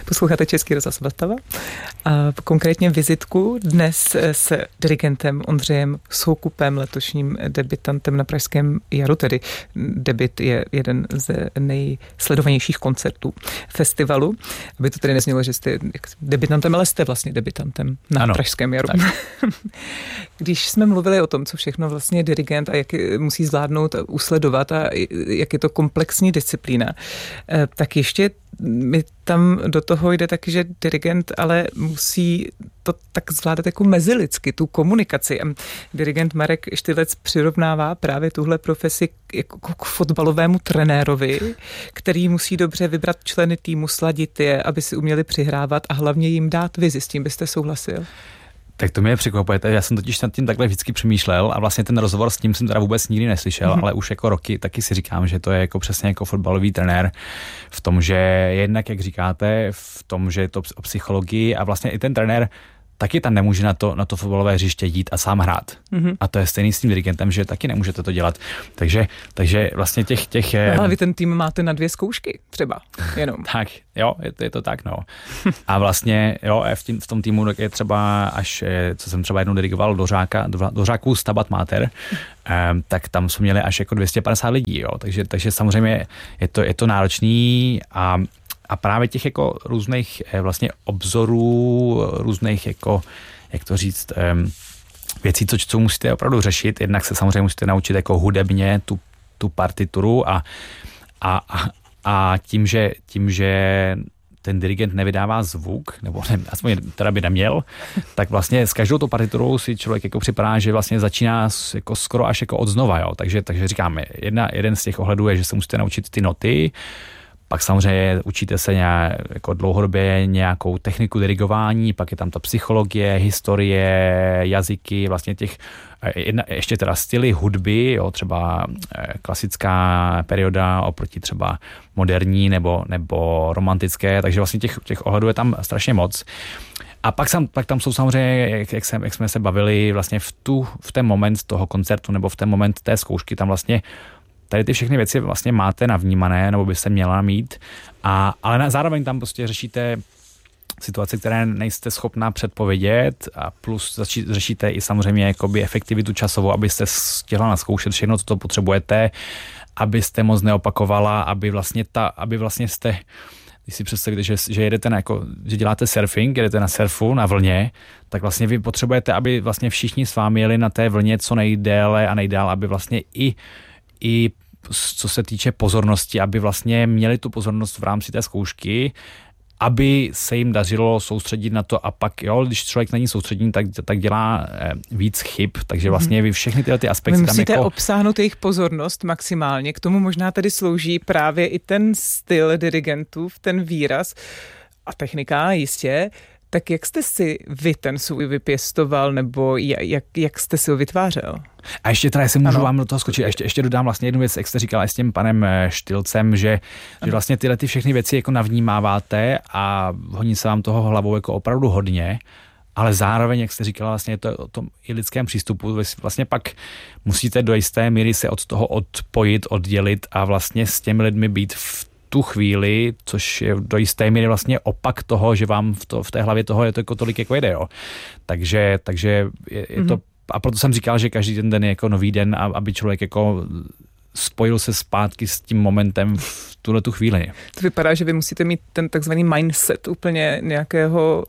Posloucháte Český rozhlas Vltava a konkrétně vizitku dnes s dirigentem Ondřejem Soukupem, letošním debitantem na Pražském jaru, tedy debit je jeden z nejsledovanějších koncertů festivalu. Aby to tedy neznělo, že jste debitantem, ale jste vlastně debitantem na Pražském jaru. Když jsme mluvili o tom, co všechno vlastně dirigent a jak musí zvládnout a usledovat a jak je to komplexní disciplína, tak ještě mi tam do toho jde taky, že dirigent ale musí to tak zvládat jako mezilidsky, tu komunikaci. Dirigent Marek Štylec přirovnává právě tuhle profesi jako k fotbalovému trenérovi, který musí dobře vybrat členy týmu, sladit je, aby si uměli přihrávat a hlavně jim dát vizi. S tím byste souhlasil? Tak to mě překvapujete, já jsem totiž nad tím takhle vždycky přemýšlel a vlastně ten rozhovor s tím jsem teda vůbec nikdy neslyšel, ale už jako roky taky si říkám, že to je jako přesně jako fotbalový trenér v tom, že jednak, jak říkáte, v tom, že je to o psychologii a vlastně i ten trenér taky tam nemůže na to fotbalové hřiště jít a sám hrát. A to je stejný s tím dirigentem, že taky nemůžete to dělat. Takže vlastně těch ale vy ten tým máte na 2 zkoušky třeba jenom. Tak, jo, je to tak, no. A vlastně, jo, v tom týmu je třeba co jsem třeba jednou dirigoval do Řáků Stabat Mater, tak tam jsme měli až jako 250 lidí, jo. Takže samozřejmě je to náročný a právě těch jako různých vlastně obzorů, různých jako, jak to říct, věcí, co musíte opravdu řešit. Jednak se samozřejmě musíte naučit jako hudebně tu partituru a tím, že ten dirigent nevydává zvuk, nebo aspoň teda by neměl, tak vlastně s každou tou partiturou si člověk jako připadá, že vlastně začíná jako skoro až jako od znova, jo. Takže říkáme, jeden z těch ohledů je, že se musíte naučit ty noty. Pak samozřejmě učíte se jako dlouhodobě nějakou techniku dirigování, pak je tam ta psychologie, historie, jazyky, vlastně ještě teda styly hudby, jo, třeba klasická perioda oproti třeba moderní nebo romantické, takže vlastně těch ohledů je tam strašně moc. A pak tam jsou samozřejmě, jak jsme se bavili, vlastně v ten moment toho koncertu nebo v ten moment té zkoušky, tam vlastně tady ty všechny věci vlastně máte navnímané, nebo byste měla mít, ale zároveň tam prostě řešíte situace, které nejste schopná předpovědět a plus řešíte i samozřejmě jakoby efektivitu časovou, abyste stihla nazkoušet všechno, co to potřebujete, abyste moc neopakovala, aby vlastně jste, když si představíte, že jedete že děláte surfing, jedete na surfu, na vlně, tak vlastně vy potřebujete, aby vlastně všichni s vámi jeli na té vlně co nejdéle a nejdál, aby vlastně i co se týče pozornosti, aby vlastně měli tu pozornost v rámci té zkoušky, aby se jim dařilo soustředit na to a pak, jo, když člověk není soustředěný, tak dělá víc chyb, takže vlastně vy všechny tyhle ty aspekty vy tam musíte jako obsáhnout jejich pozornost maximálně, k tomu možná tedy slouží právě i ten styl dirigentů, ten výraz a technika jistě. Tak jak jste si vy ten svůj vypěstoval, nebo jak jste si ho vytvářel? A ještě teda, jestli můžu vám do toho skočit, ještě dodám vlastně jednu věc, jak jste říkala s tím panem Štylcem, že vlastně tyhle ty všechny věci jako navnímáváte a honí se vám toho hlavou jako opravdu hodně, ale zároveň, jak jste říkala, vlastně je to o tom i lidském přístupu, vlastně pak musíte do jisté míry se od toho odpojit, oddělit a vlastně s těmi lidmi být v tu chvíli, což je do jisté míry vlastně opak toho, že vám v té hlavě toho je to jako tolik jako jede, jo. Takže je to, a proto jsem říkal, že každý ten den je jako nový den, aby člověk jako spojil se zpátky s tím momentem v tuhletu chvíli. To vypadá, že vy musíte mít ten takzvaný mindset úplně nějakého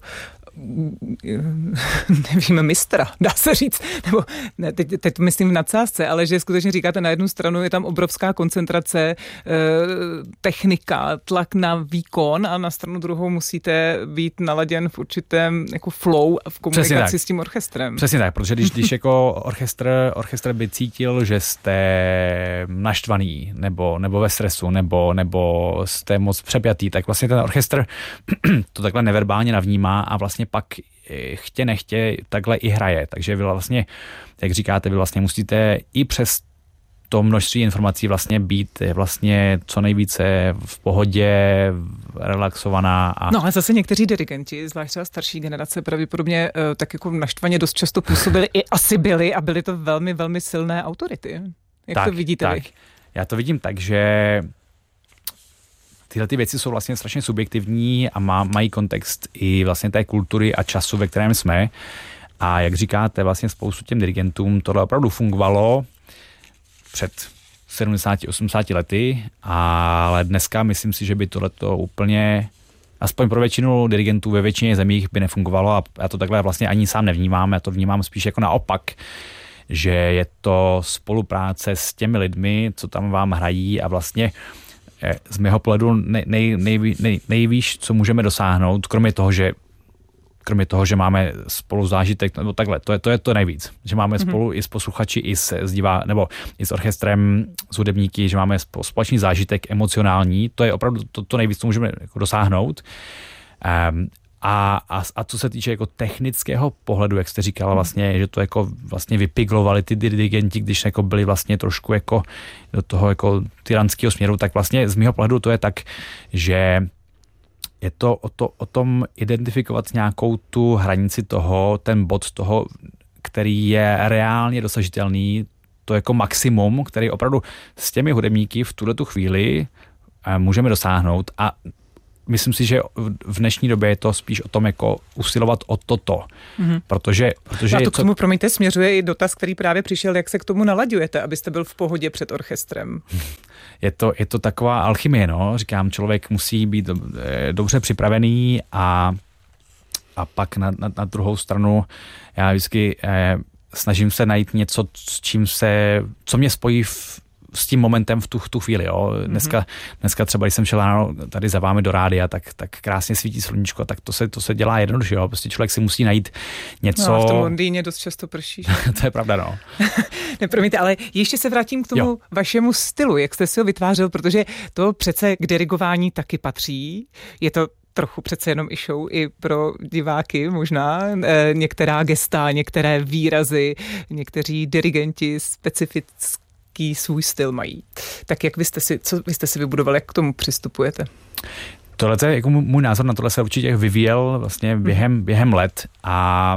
nevím, mistra, dá se říct, nebo ne, teď myslím v nadsázce, ale že skutečně říkáte, na jednu stranu je tam obrovská koncentrace, technika, tlak na výkon a na stranu druhou musíte být naladěn v určitém jako flow v komunikaci s tím orchestrem. Přesně tak, protože když jako orchestr by cítil, že jste naštvaný, nebo ve stresu, nebo jste moc přepjatý, tak vlastně ten orchestr to takhle neverbálně navnímá a vlastně pak chtě nechtě takhle i hraje. Takže vy vlastně, jak říkáte, vy vlastně musíte i přes to množství informací vlastně být vlastně co nejvíce v pohodě, relaxovaná. No ale zase někteří dirigenti, zvlášť třeba starší generace, pravděpodobně tak jako naštvaně dost často působili i asi byli a byly to velmi, velmi silné autority. Jak to vidíte vy? Já to vidím tak, že tyhle ty věci jsou vlastně strašně subjektivní a mají kontext i vlastně té kultury a času, ve kterém jsme. A jak říkáte, vlastně spoustu těm dirigentům tohle opravdu fungovalo před 70-80 lety, ale dneska myslím si, že by tohleto úplně, aspoň pro většinu dirigentů ve většině zemích by nefungovalo a já to takhle vlastně ani sám nevnímám, já to vnímám spíš jako naopak, že je to spolupráce s těmi lidmi, co tam vám hrají a vlastně z mého pohledu nejvíc, co můžeme dosáhnout, kromě toho, že máme spolu zážitek, nebo takhle, to je to nejvíc, že máme spolu i s posluchači, i nebo i s orchestrem, s hudebníky, že máme společný zážitek emocionální, to je opravdu to nejvíc, co můžeme jako dosáhnout. A co se týče jako technického pohledu, jak jste říkala vlastně, že to jako vlastně vypiglovali ty dirigenti, když jako byli vlastně trošku jako do toho jako tyranského směru, tak vlastně z mého pohledu to je tak, že je to o tom identifikovat nějakou tu hranici toho, ten bod toho, který je reálně dosažitelný, to jako maximum, který opravdu s těmi hudebníky v tuhletu chvíli můžeme dosáhnout a myslím si, že v dnešní době je to spíš o tom jako usilovat o toto. Protože a to k tomu, promiňte, směřuje i dotaz, který právě přišel, jak se k tomu nalaďujete, abyste byl v pohodě před orchestrem. Je to taková alchymie, no. Říkám, člověk musí být dobře připravený a pak na druhou stranu já vždycky snažím se najít něco, co mě spojí s tím momentem v tu chvíli. Jo. Dneska třeba, když jsem šel ráno tady za vámi do rádia, tak krásně svítí sluníčko, tak to se dělá jednoduše. Jo. Prostě člověk si musí najít něco... No, v tom Londýně dost často prší. To je pravda, no. Nepromiňte, ale ještě se vrátím k tomu vašemu stylu, jak jste si ho vytvářel, protože to přece k dirigování taky patří. Je to trochu přece jenom i show i pro diváky možná. Některá gesta, některé výrazy, někteří dirigenti specificky svůj styl mají. Tak jak co vy jste si vybudovali, jak k tomu přistupujete? Tohle je jako můj názor na tohle se určitě vyvíjel vlastně během let a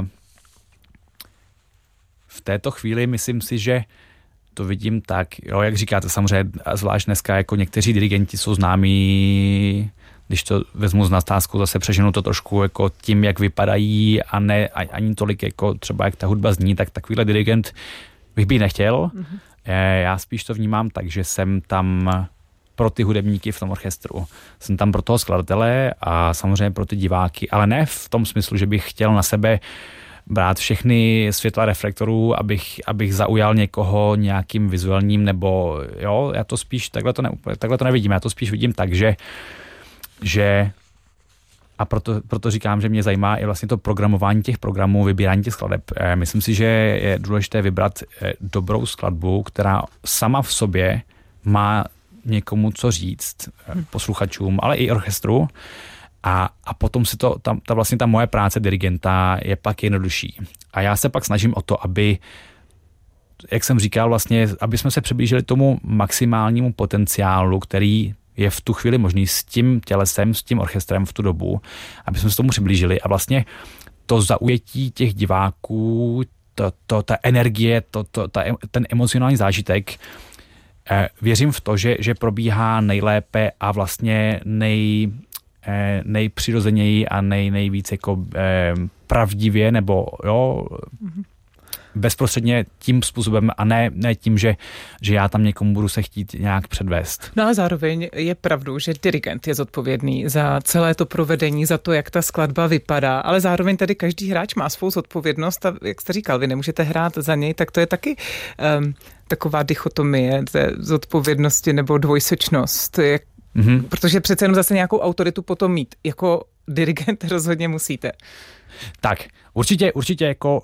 v této chvíli myslím si, že to vidím tak, jo, jak říkáte, samozřejmě zvlášť dneska jako někteří dirigenti jsou známí, když to vezmu z nadsázkou, zase přeženu to trošku jako tím, jak vypadají a ne ani tolik jako třeba jak ta hudba zní, tak takovýhle dirigent bych být nechtěl. Já spíš to vnímám tak, že jsem tam pro ty hudebníky v tom orchestru. Jsem tam pro toho skladatele a samozřejmě pro ty diváky, ale ne v tom smyslu, že bych chtěl na sebe brát všechny světla reflektorů, abych zaujal někoho nějakým vizuálním, nebo jo, já to spíš takhle to nevidím. Já to spíš vidím tak, že a proto říkám, že mě zajímá i vlastně to programování těch programů, vybírání těch skladeb. Myslím si, že je důležité vybrat dobrou skladbu, která sama v sobě má někomu co říct, posluchačům, ale i orchestru. A potom si ta moje práce dirigenta je pak jednodušší. A já se pak snažím o to, aby, jak jsem říkal, vlastně, aby jsme se přiblížili tomu maximálnímu potenciálu, který je v tu chvíli možný s tím tělesem, s tím orchestrem v tu dobu, aby jsme se tomu přiblížili a vlastně to zaujetí těch diváků, ta energie, ten emocionální zážitek, věřím v to, že probíhá nejlépe a vlastně nejpřirozeněji a nejvíc jako pravdivě, nebo jo, bezprostředně tím způsobem a ne tím, že já tam někomu budu se chtít nějak předvést. No a zároveň je pravdou, že dirigent je zodpovědný za celé to provedení, za to, jak ta skladba vypadá, ale zároveň tady každý hráč má svou zodpovědnost a jak jste říkal, vy nemůžete hrát za něj, tak to je taky taková dichotomie té zodpovědnosti nebo dvojsečnost, protože přece jenom zase nějakou autoritu potom mít. Jako dirigent rozhodně musíte. Tak, určitě jako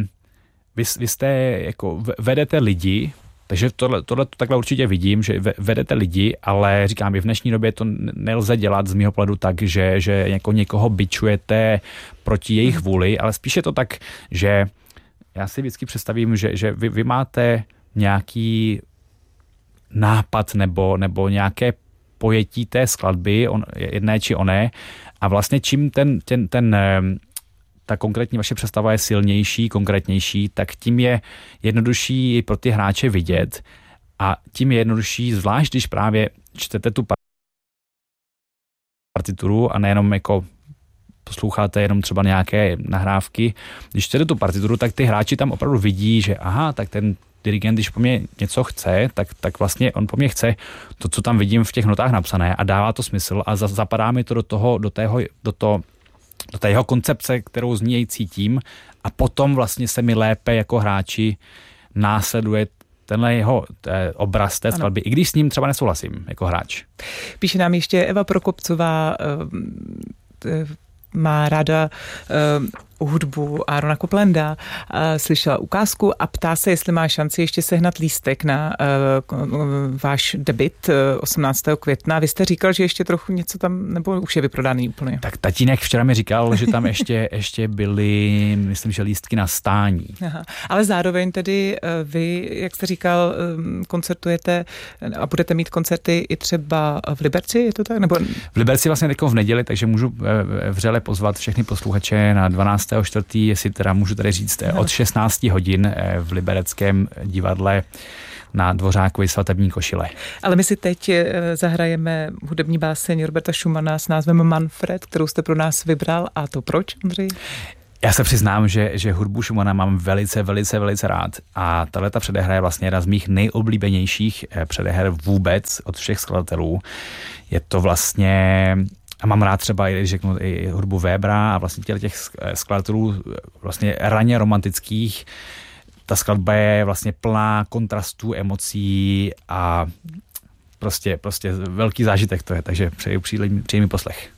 vy jste jako vedete lidi, takže tohle takhle určitě vidím, že vedete lidi, ale říkám, i v dnešní době to nelze dělat z mého pohledu tak, že jako někoho bičujete proti jejich vůli, ale spíš je to tak, že já si vždycky představím, že vy máte nějaký nápad nebo nějaké pojetí té skladby, jedné či oné, a vlastně čím ta konkrétní vaše představa je silnější, konkrétnější, tak tím je jednodušší pro ty hráče vidět a tím je jednodušší, zvlášť když právě čtete tu partituru a nejenom jako posloucháte jenom třeba nějaké nahrávky. Když čtete tu partituru, tak ty hráči tam opravdu vidí, že aha, tak ten dirigent, když po mně něco chce, tak vlastně on po mně chce to, co tam vidím v těch notách napsané a dává to smysl a zapadá mi to do té jeho koncepce, kterou z něj cítím a potom vlastně se mi lépe jako hráči následuje tenhle jeho obraz té skladby, i když s ním třeba nesouhlasím jako hráč. Píše nám ještě Eva Prokopcová, má ráda hudbu Aarona Coplanda, slyšela ukázku a ptá se, jestli má šanci ještě sehnat lístek na váš debut 18. května. Vy jste říkal, že ještě trochu něco tam, nebo už je vyprodaný úplně? Tak tatínek včera mi říkal, že tam ještě byly, myslím, že lístky na stání. Aha. Ale zároveň tedy vy, jak jste říkal, koncertujete a budete mít koncerty i třeba v Liberci, je to tak? Nebo... V Liberci vlastně v neděli, takže můžu vřele pozvat všechny posluchače na 12.4., jestli teda můžu tady říct, od 16 hodin v Libereckém divadle na Dvořákovi Svatební košile. Ale my si teď zahrajeme hudební báseň Roberta Schumana s názvem Manfred, kterou jste pro nás vybral. A to proč, Ondřej? Já se přiznám, že hudbu Schumana mám velice rád a tato předehra je vlastně jedna z mých nejoblíbenějších předeher vůbec od všech skladatelů. Je to vlastně... A mám rád třeba, když řeknu, i hudbu Webera a vlastně těch skladatelů vlastně raně romantických. Ta skladba je vlastně plná kontrastů, emocí a prostě velký zážitek to je, takže přeji příjemný poslech.